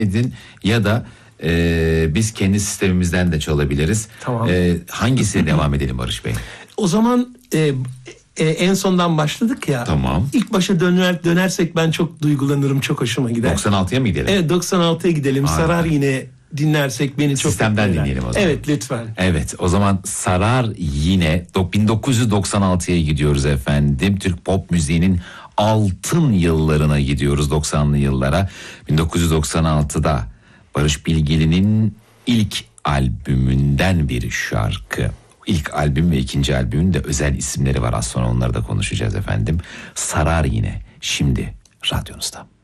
edin ya da biz kendi sistemimizden de çalabiliriz. Tamam. Hangisiyle devam edelim Barış Bey? O zaman en sondan başladık ya. Tamam. İlk başa dönersek ben çok duygulanırım, çok hoşuma gider. 96'ya mı gidelim? Evet, 96'ya gidelim. Harika. Sarar yine dinlersek beni çok Sistemden mutlu eder. dinleyelim o zaman. Evet, lütfen. Evet, o zaman Sarar yine 1996'ya gidiyoruz efendim. Türk pop müziğinin altın yıllarına gidiyoruz, 90'lı yıllara. 1996'da Barış Bilgili'nin ilk albümünden bir şarkı. İlk albüm ve ikinci albümün de özel isimleri var. Az sonra onları da konuşacağız efendim. Sarar yine şimdi radyonuzda.